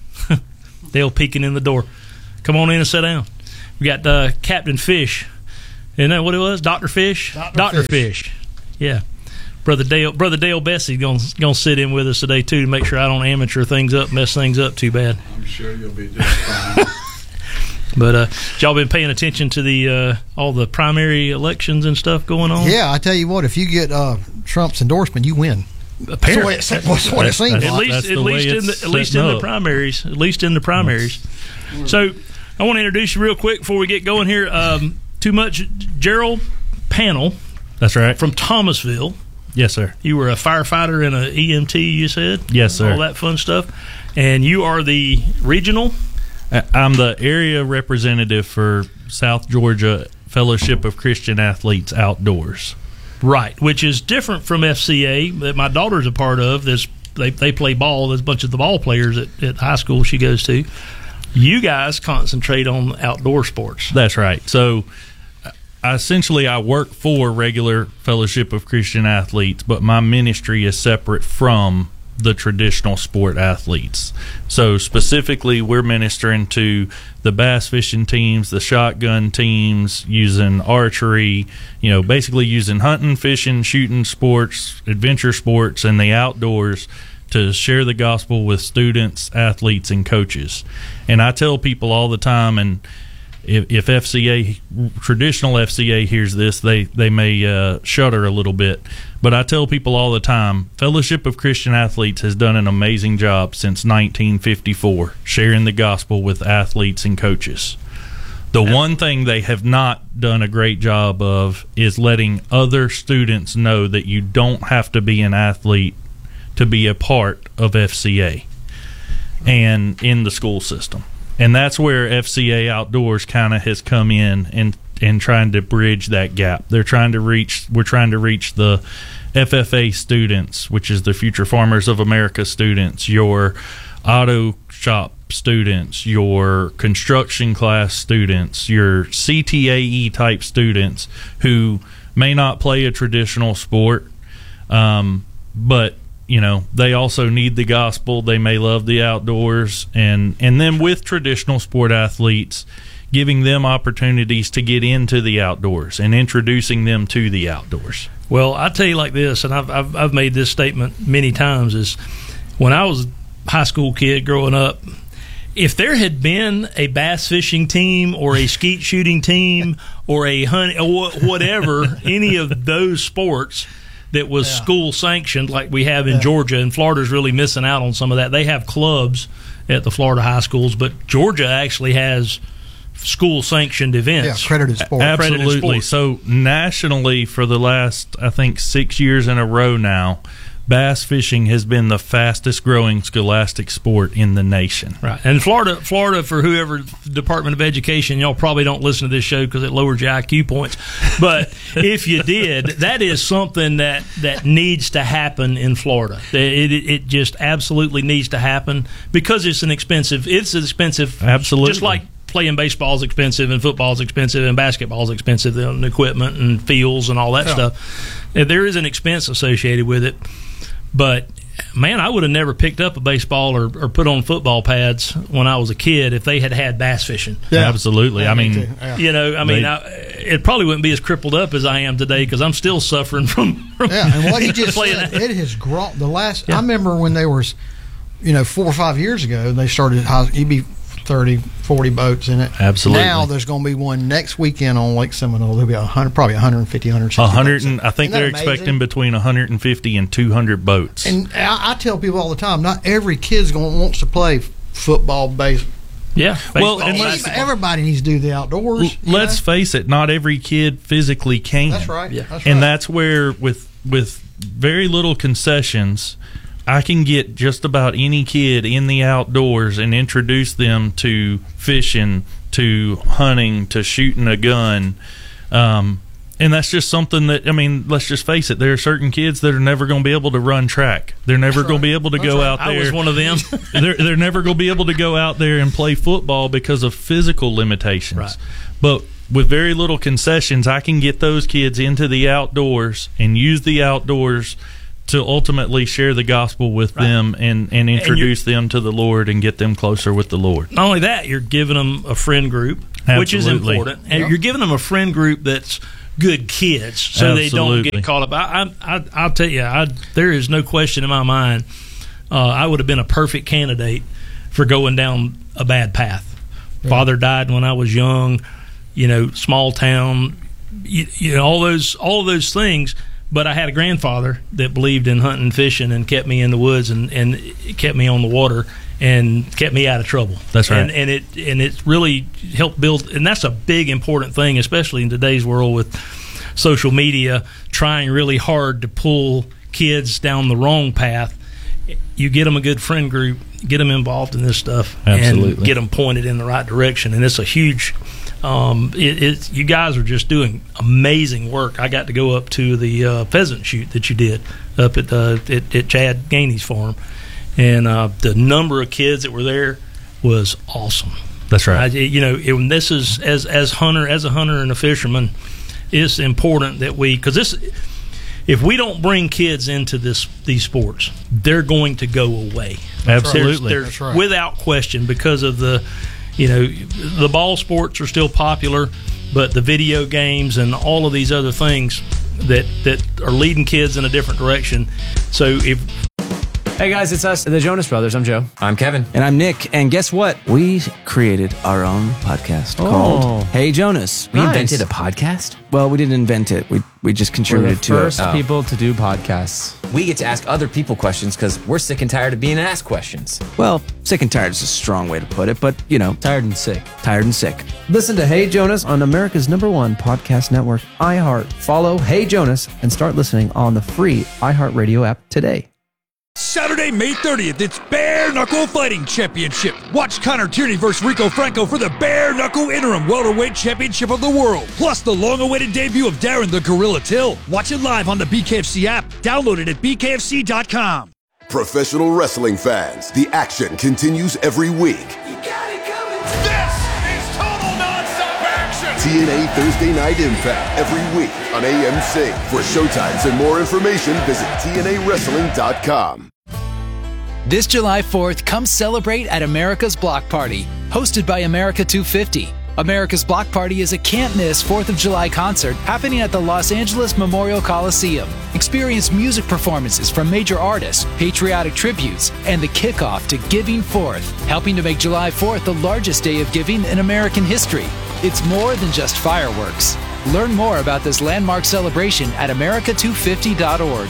Dale peeking in the door. Come on in and sit down. We got uh, Captain Fish. Isn't that what it was? Doctor Fish. Doctor Doctor Fish. Fish. Yeah. Brother Dale, brother Dale Bessie gonna gonna sit in with us today too to make sure I don't amateur things up, mess things up too bad. I'm sure you'll be just fine. But uh, y'all been paying attention to the uh, all the primary elections and stuff going on? Yeah, I tell you what, if you get uh, Trump's endorsement, you win. Apparently, that's what it, that's what it seems at like. least at least in the at least in the primaries, at least in the primaries. So I want to introduce you real quick before we get going here. Um, too much, Gerald Panel. That's right. From Thomasville. Yes, sir. You were a firefighter and an E M T, you said? Yes, sir. All that fun stuff. And you are the regional? I'm the area representative for South Georgia Fellowship of Christian Athletes Outdoors. Right, which is different from F C A that my daughter's a part of. There's, they, they play ball. There's a bunch of the ball players at, at high school she goes to. You guys concentrate on outdoor sports. That's right. So I, essentially I work for regular Fellowship of Christian Athletes, but my ministry is separate from the traditional sport athletes. So specifically we're ministering to the bass fishing teams, the shotgun teams, using archery, you know, basically using hunting, fishing, shooting sports, adventure sports, and the outdoors to share the gospel with students, athletes, and coaches. And I tell people all the time, and if, if F C A, traditional F C A hears this, they, they may uh, shudder a little bit. But I tell people all the time, Fellowship of Christian Athletes has done an amazing job since nineteen fifty-four, sharing the gospel with athletes and coaches. The one thing they have not done a great job of is letting other students know that you don't have to be an athlete to be a part of F C A and in the school system. And that's where F C A Outdoors kind of has come in and and trying to bridge that gap. They're trying to reach, we're trying to reach the F F A students, which is the Future Farmers of America students, your auto shop students, your construction class students, your C T A E type students who may not play a traditional sport, um, but you know, they also need the gospel. They may love the outdoors, and and then with traditional sport athletes, giving them opportunities to get into the outdoors and introducing them to the outdoors. Well, I tell you like this, and I've, I've I've made this statement many times, is when I was a high school kid growing up, if there had been a bass fishing team or a skeet shooting team or a hunt or whatever, any of those sports that was yeah. school sanctioned like we have in yeah. Georgia, and Florida's really missing out on some of that. They have clubs at the Florida high schools, but Georgia actually has school sanctioned events. Yeah, accredited sport. Absolutely. Accredited sport. So nationally for the last, I think, six years in a row now, bass fishing has been the fastest growing scholastic sport in the nation. Right. And Florida, Florida, for whoever Department of Education, y'all probably don't listen to this show because it lowers your I Q points. But if you did, that is something that, that needs to happen in Florida. It, it, it just absolutely needs to happen because it's an expensive, it's expensive. Absolutely. Just like playing baseball is expensive and football is expensive and basketball is expensive and equipment and fields and all that yeah. stuff. There is an expense associated with it. But, man, I would have never picked up a baseball or, or put on football pads when I was a kid if they had had bass fishing. Yeah, absolutely. Yeah, I mean, yeah. you know, I mean, they, I, it probably wouldn't be as crippled up as I am today because I'm still suffering from, from yeah. And what you just playing said, that. it has grown. The last, Yeah. I remember when they were, you know, four or five years ago, they started, you'd be thirty, forty boats in it. Absolutely. Now there's going to be one next weekend on Lake Seminole. There'll be a hundred, probably one hundred fifty, one hundred sixty. one hundred and, I think Isn't that they're amazing? expecting between one hundred fifty and two hundred boats. And I, I tell people all the time, not every kid's going wants to play football, base, Yeah. Well, and let's, everybody needs to do the outdoors. Let's know? face it, not every kid physically can. That's right. Yeah. That's and right. that's where, with with very little concessions, I can get just about any kid in the outdoors and introduce them to fishing, to hunting, to shooting a gun. Um, and that's just something that, I mean, let's just face it, there are certain kids that are never going to be able to run track. They're never That's going right. to be able to That's go right. out there. I was one of them. they're, they're never going to be able to go out there and play football because of physical limitations. Right. But with very little concessions, I can get those kids into the outdoors and use the outdoors to ultimately share the gospel with Right. them and, and introduce them to the Lord and get them closer with the Lord. Not only that, you're giving them a friend group, Absolutely. which is important. And Yep. you're giving them a friend group that's good kids, so they don't Absolutely. get caught up. I, I, I, I'll tell you, I, there is no question in my mind, uh, I would have been a perfect candidate for going down a bad path. Yeah. Father died when I was young, you know, small town, you, you know, all those, all of those things. But I had a grandfather that believed in hunting and fishing and kept me in the woods and, and kept me on the water and kept me out of trouble. That's right. And, and it and it really helped build, and that's a big important thing, especially in today's world with social media trying really hard to pull kids down the wrong path. You get them a good friend group, get them involved in this stuff, Absolutely. and get them pointed in the right direction. And it's a huge. Um, it, it's you guys are just doing amazing work. I got to go up to the uh, pheasant shoot that you did up at uh, at, at Chad Gainey's farm, and uh, the number of kids that were there was awesome. That's right. I, you know, it, this is as as hunter as a hunter and a fisherman, it's important that we because this. If we don't bring kids into this these sports, they're going to go away. Absolutely. There's, there's, That's right. without question, because of the, you know, the ball sports are still popular, but the video games and all of these other things that that are leading kids in a different direction. So if Hey guys, it's us, the Jonas Brothers. I'm Joe. I'm Kevin. And I'm Nick. And guess what? We created our own podcast Oh. called Hey Jonas. We Nice. invented a podcast? Well, we didn't invent it. We we just We're the contributed to first it. Oh. people to do podcasts. We get to ask other people questions because we're sick and tired of being asked questions. Well, sick and tired is a strong way to put it, but you know, Tired and sick. tired and sick. Listen to Hey Jonas on America's number one podcast network, iHeart. Follow Hey Jonas and start listening on the free iHeartRadio app today. Saturday, May thirtieth, it's Bare Knuckle Fighting Championship. Watch Connor Tierney versus Rico Franco for the Bare Knuckle Interim Welterweight Championship of the World. Plus the long-awaited debut of Darren the Gorilla Till. Watch it live on the B K F C app. Download it at B K F C dot com. Professional wrestling fans, the action continues every week. You got it coming. This is total nonstop action. T N A Thursday Night Impact every week on A M C. For showtimes and more information, visit T N A wrestling dot com. This July fourth, come celebrate at America's Block Party, hosted by America two fifty. America's Block Party is a can't-miss fourth of July concert happening at the Los Angeles Memorial Coliseum. Experience music performances from major artists, patriotic tributes, and the kickoff to Giving Forth, helping to make July fourth the largest day of giving in American history. It's more than just fireworks. Learn more about this landmark celebration at America two fifty dot org.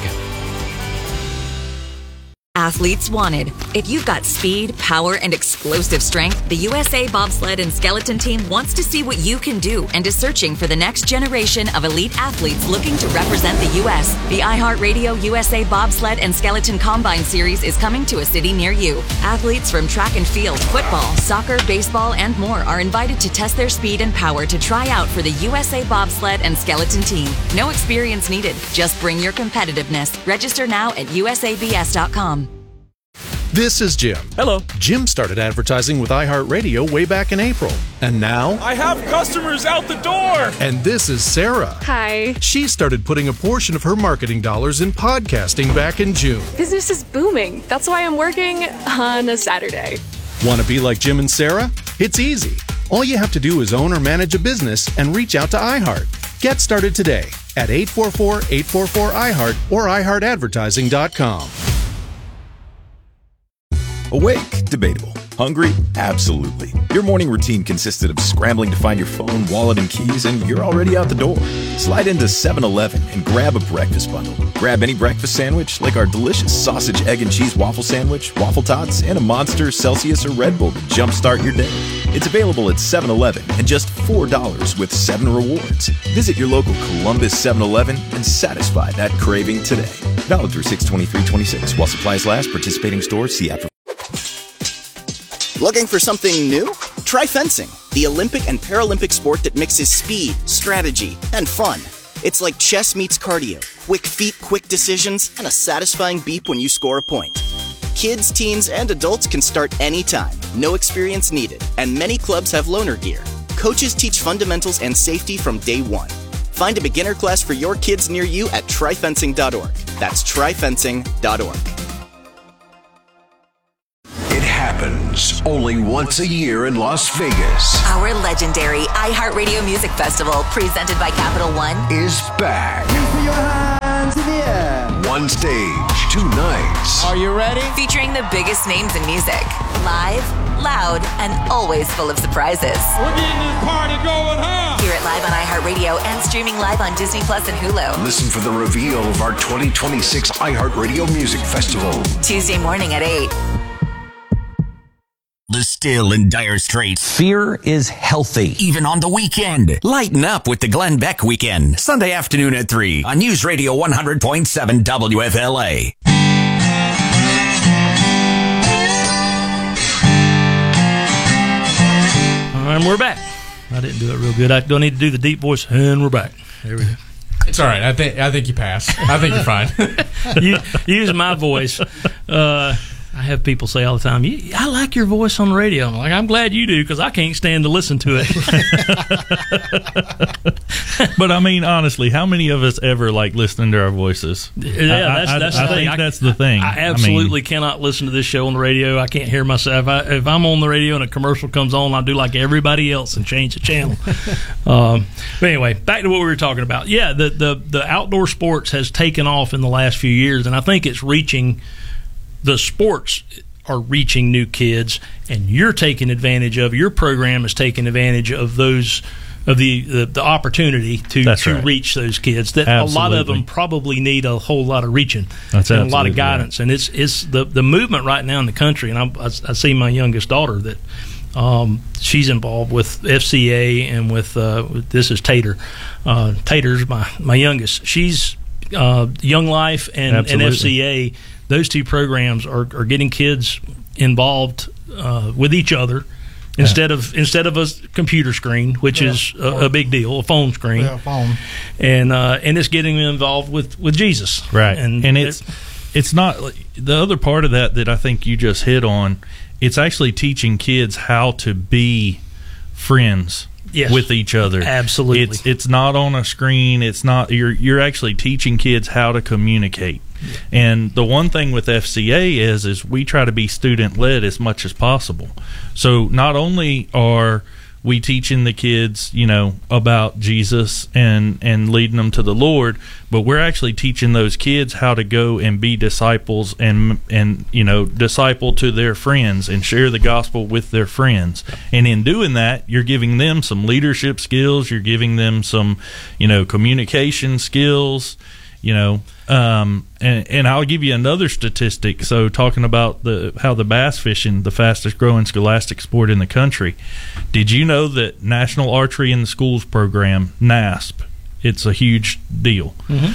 Athletes wanted. If you've got speed, power, and explosive strength, the U S A Bobsled and Skeleton Team wants to see what you can do and is searching for the next generation of elite athletes looking to represent the U S The iHeartRadio U S A Bobsled and Skeleton Combine Series is coming to a city near you. Athletes from track and field, football, soccer, baseball, and more are invited to test their speed and power to try out for the U S A Bobsled and Skeleton Team. No experience needed. Just bring your competitiveness. Register now at U S A B S dot com. This is Jim. Hello. Jim started advertising with iHeartRadio way back in April. And now... I have customers out the door. And this is Sarah. Hi. She started putting a portion of her marketing dollars in podcasting back in June. Business is booming. That's why I'm working on a Saturday. Want to be like Jim and Sarah? It's easy. All you have to do is own or manage a business and reach out to iHeart. Get started today at eight four four, eight four four, I heart or i heart advertising dot com. Awake, debatable. Hungry? Absolutely. Your morning routine consisted of scrambling to find your phone, wallet, and keys, and you're already out the door. Slide into seven eleven and grab a breakfast bundle. Grab any breakfast sandwich, like our delicious sausage, egg, and cheese waffle sandwich, waffle tots, and a Monster, Celsius, or Red Bull to jumpstart your day. It's available at seven eleven and just four dollars with seven rewards. Visit your local Columbus seven eleven and satisfy that craving today. Valid through six twenty-three twenty-six. While supplies last, participating stores, see app. Looking for something new? Try fencing, the Olympic and Paralympic sport that mixes speed, strategy, and fun. It's like chess meets cardio, quick feet, quick decisions, and a satisfying beep when you score a point. Kids, teens, and adults can start anytime, no experience needed, and many clubs have loaner gear. Coaches teach fundamentals and safety from day one. Find a beginner class for your kids near you at try fencing dot org. That's try fencing dot org. It happens only once a year in Las Vegas. Our legendary iHeartRadio Music Festival, presented by Capital One, Is back. Put your hands in the air. One stage, two nights. Are you ready? featuring the biggest names in music. Live, loud, and always full of surprises. We're getting this party going, huh? Hear it live on iHeartRadio and streaming live on Disney Plus and Hulu. Listen for the reveal of our twenty twenty-six iHeartRadio Music Festival. Tuesday morning at eight. The still in dire straits. Fear is healthy. Even on the weekend. Lighten up with the Glenn Beck Weekend. Sunday afternoon at three on News Radio one hundred point seven W F L A. And we're back. I didn't do it real good. I don't need to do the deep voice. And we're back. There we go. It's all right. I think I think you pass. I think you're fine. you, use my voice. Uh, I have people say all the time, I like your voice on the radio. I'm like, I'm glad you do, because I can't stand to listen to it. But I mean, honestly, how many of us ever like listening to our voices? Yeah, I, that's, I, that's I, the I thing. think that's the thing. I, I absolutely I mean, cannot listen to this show on the radio. I can't hear myself. I, if I'm on the radio and a commercial comes on, I do like everybody else and change the channel. um, but anyway, back to what we were talking about. Yeah, the, the, the outdoor sports has taken off in the last few years, and I think it's reaching – the sports are reaching new kids, and you're taking advantage of, your program is taking advantage of those of the the, the opportunity to, to right. reach those kids that absolutely. A lot of them probably need a whole lot of reaching. That's and a lot of guidance right. and it's it's the the movement right now in the country, and I, I, I see my youngest daughter that um, she's involved with F C A and with, uh, with this is Tater uh, Tater's my, my youngest. She's uh, Young Life and, and F C A. Those two programs are, are getting kids involved uh, with each other yeah. instead of instead of a computer screen, which yeah. is a, a big deal, a phone screen. Yeah, phone. And uh, and it's getting them involved with, with Jesus. Right. And, and it's it's not the other part of that that I think you just hit on. It's actually teaching kids how to be friends. Yes. With each other. Absolutely. It's it's not on a screen. It's not you're you're actually teaching kids how to communicate. Yeah. And the one thing with F C A is is we try to be student led as much as possible. So not only are we teaching the kids, you know, about Jesus and, and leading them to the Lord, but we're actually teaching those kids how to go and be disciples and, and you know, disciple to their friends and share the gospel with their friends. And in doing that, you're giving them some leadership skills, you're giving them some, you know, communication skills, you know, um, and, and I'll give you another statistic. So talking about the how the bass fishing, the fastest growing scholastic sport in the country. Did you know that National Archery in the Schools program, NASP, it's a huge deal.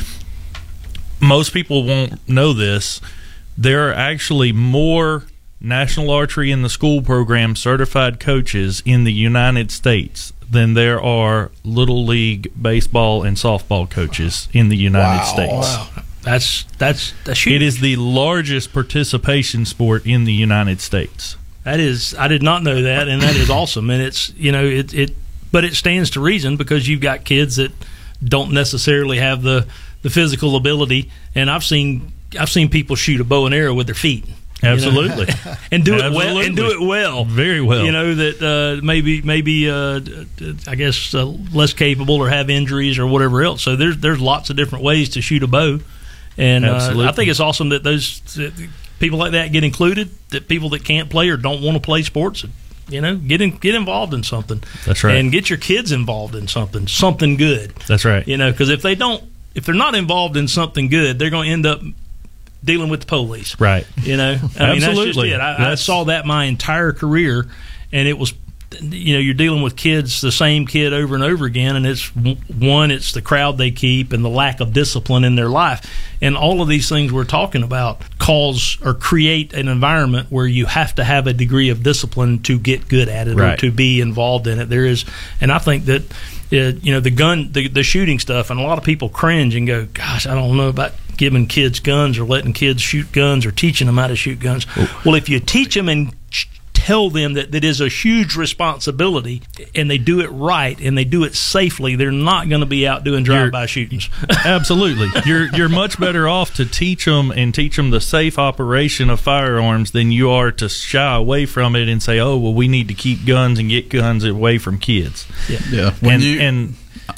Mm-hmm. Most people won't know this. There are actually more National Archery in the School program certified coaches in the United States than there are Little League baseball and softball coaches in the United wow. States. Wow. That's that's that's huge. It is the largest participation sport in the United States. That is, I did not know that, and that is awesome. And it's, you know, it it, but it stands to reason because you've got kids that don't necessarily have the, the physical ability. And I've seen I've seen people shoot a bow and arrow with their feet. Absolutely, you know? and do Absolutely. it well, and do it well, very well. You know that uh, maybe maybe uh, I guess uh, less capable or have injuries or whatever else. So there's there's lots of different ways to shoot a bow, and uh, I think it's awesome that those people like that get included, that people that can't play or don't want to play sports, you know, get in, get involved in something. That's right. And get your kids involved in something, something good. That's right. You know, because if they don't, if they're not involved in something good, they're going to end up dealing with the police. Right. You know, I mean, that's just it. I, I saw that my entire career, and it was, you know, you're dealing with kids, the same kid over and over again, and it's one, it's the crowd they keep and the lack of discipline in their life. And all of these things we're talking about cause or create an environment where you have to have a degree of discipline to get good at it, right, or to be involved in it. There is, and I think that, uh, you know, the gun, the, the shooting stuff, and a lot of people cringe and go, gosh, I don't know about giving kids guns or letting kids shoot guns or teaching them how to shoot guns. Oh. Well, if you teach them and tell them that that is a huge responsibility, and they do it right and they do it safely, they're not going to be out doing drive-by shootings. Absolutely. You're you're much better off to teach them and teach them the safe operation of firearms than you are to shy away from it and say, oh, well, we need to keep guns and get guns away from kids. Yeah. Yeah. When and, you, and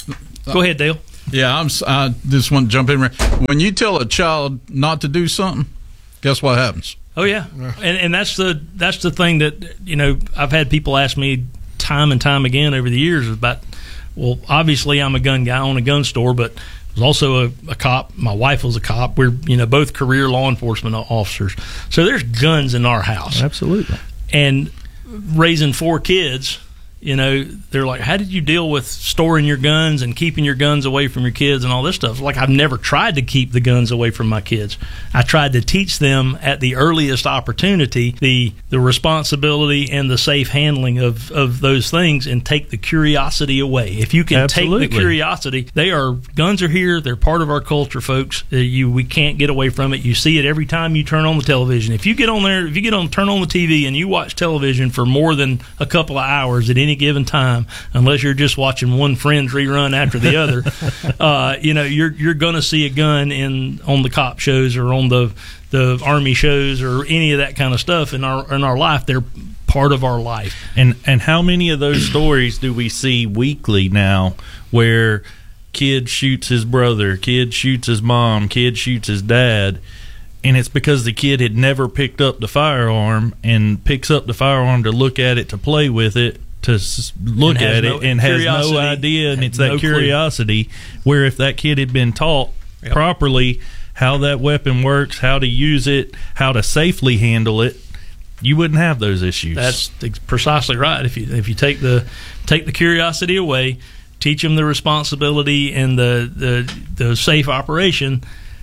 go ahead, Dale. Yeah, I'm, I just want to jump in. When you tell a child not to do something, guess what happens? Oh yeah, and and that's the that's the thing that, you know, I've had people ask me time and time again over the years about. Well, obviously I'm a gun guy, I own a gun store, but I was also a, a cop. My wife was a cop. We're, you know, both career law enforcement officers. So there's guns in our house. Absolutely. And raising four kids, you know, they're like, how did you deal with storing your guns and keeping your guns away from your kids and all this stuff? Like, I've never tried to keep the guns away from my kids. I tried to teach them at the earliest opportunity the the responsibility and the safe handling of, of those things, and take the curiosity away. If you can Absolutely. take the curiosity, they are guns are here. They're part of our culture, folks. Uh, you we can't get away from it. You see it every time you turn on the television. If you get on there, if you get on turn on the T V and you watch television for more than a couple of hours at any given time, unless you're just watching one Friends rerun after the other, uh, you know, you're you're going to see a gun in on the cop shows or on the the Army shows or any of that kind of stuff in our in our life. They're part of our life. And and how many of those stories do we see weekly now, where kid shoots his brother, kid shoots his mom, kid shoots his dad? And it's because the kid had never picked up the firearm, and picks up the firearm to look at it, to play with it, to s- look at no it, and has no idea. And it's that no curiosity clue. Where if that kid had been taught yep. properly how that weapon works, how to use it, how to safely handle it, you wouldn't have those issues. That's precisely right. If you if you take the take the curiosity away, teach them the responsibility and the the, the safe operation.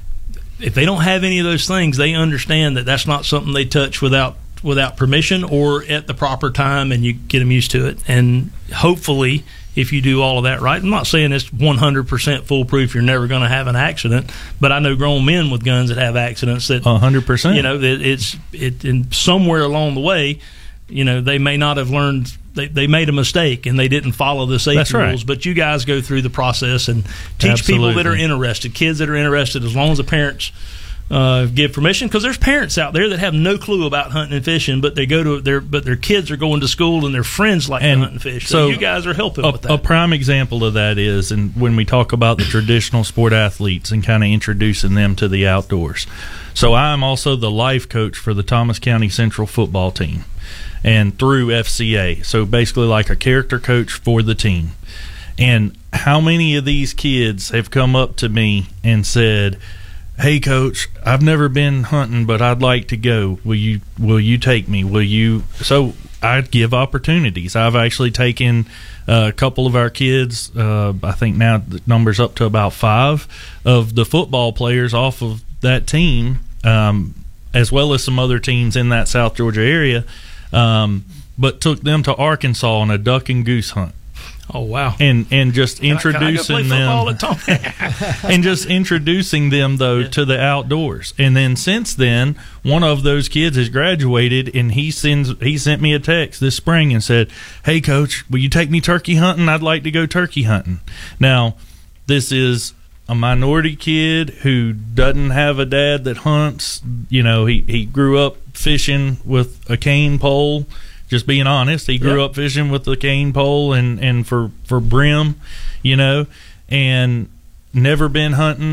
If they don't have any of those things, they understand that that's not something they touch without without permission or at the proper time, and you get them used to it. And hopefully, if you do all of that right, I'm not saying it's one hundred percent foolproof, you're never going to have an accident, but I know grown men with guns that have accidents that one hundred percent. You know, that it's it in somewhere along the way, you know, they may not have learned. They, they made a mistake and they didn't follow the safety That's right. rules. But you guys go through the process and teach Absolutely. people that are interested, kids that are interested, as long as the parents uh, give permission. Because there's parents out there that have no clue about hunting and fishing, but they go to their but their kids are going to school and their friends like and to hunt and fish. So, so you guys are helping a, with that. A prime example of that is, and when we talk about the traditional sport athletes and kind of introducing them to the outdoors. So I am also the life coach for the Thomas County Central football team, and through F C A. So basically like a character coach for the team. And how many of these kids have come up to me and said, hey, coach, I've never been hunting, but I'd like to go. Will you will you take me? Will you? So I give opportunities. I've actually taken uh, a couple of our kids, uh, I think now the number's up to about five, of the football players off of that team, um, as well as some other teams in that South Georgia area, um, but took them to Arkansas on a duck and goose hunt. Oh wow! And and just can introducing I, can I them, and just introducing them though yeah. to the outdoors. And then since then, one of those kids has graduated, and he sends he sent me a text this spring and said, "Hey, coach, will you take me turkey hunting? I'd like to go turkey hunting." Now, this is a minority kid who doesn't have a dad that hunts. You know, he he grew up fishing with a cane pole. Just being honest, he grew yep. up fishing with the cane pole and, and for, for brim, you know, and never been hunting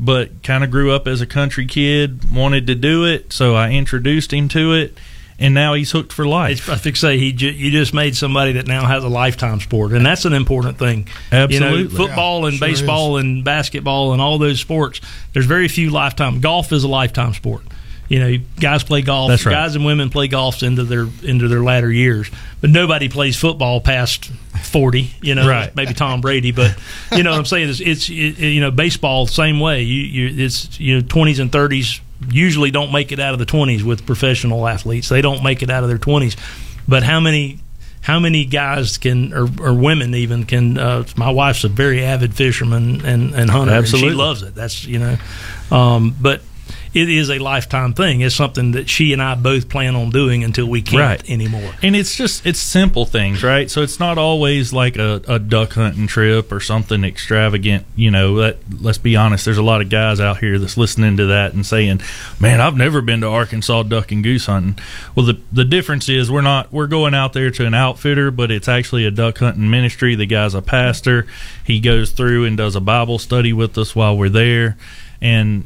but kind of grew up as a country kid, wanted to do it, so I introduced him to it. And now he's hooked for life. It's, I think say he ju- you just made somebody that now has a lifetime sport, and that's an important thing. Absolutely, you know, football yeah, and sure baseball is. and basketball and all those sports. There's very few lifetime. Golf is a lifetime sport. You know, guys play golf. That's right. Guys and women play golf into their into their latter years, but nobody plays football past forty. You know, right. maybe Tom Brady, but you know what I'm saying. It's, it's it, you know, baseball same way. You you it's you know twenties and thirties. Usually don't make it out of the twenties with professional athletes. They don't make it out of their twenties. But how many how many guys can or, or women even can uh, my wife's a very avid fisherman and, and hunter. Absolutely. And she loves it. That's you know um, but it is a lifetime thing. It's something that she and I both plan on doing until we can't Right. anymore. And it's just it's simple things, right? So it's not always like a, a duck hunting trip or something extravagant. You know, that, let's be honest, there's a lot of guys out here that's listening to that and saying, man, I've never been to Arkansas duck and goose hunting. Well, the the difference is we're not we're going out there to an outfitter, but it's actually a duck hunting ministry. The guy's a pastor. He goes through and does a Bible study with us while we're there. And